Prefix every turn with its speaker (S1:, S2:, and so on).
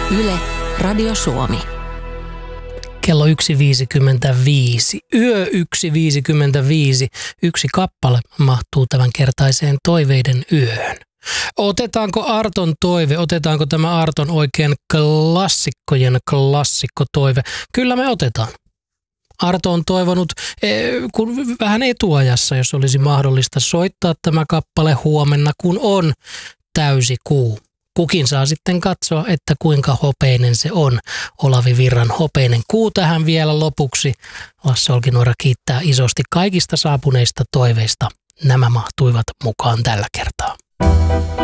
S1: Yle, Radio Suomi.
S2: Kello 1.55. Yö 1.55. Yksi kappale mahtuu tämän kertaiseen toiveiden yöhön. Otetaanko Arton toive? Otetaanko tämä Arton oikein klassikkojen klassikkotoive? Kyllä me otetaan. Arto on toivonut kun vähän etuajassa, jos olisi mahdollista soittaa tämä kappale huomenna, kun on täysi kuu. Kukin saa sitten katsoa, että kuinka hopeinen se on. Olavi Virran hopeinen kuu tähän vielä lopuksi. Lasse Olkinuora kiittää isosti kaikista saapuneista toiveista. Nämä mahtuivat mukaan tällä kertaa.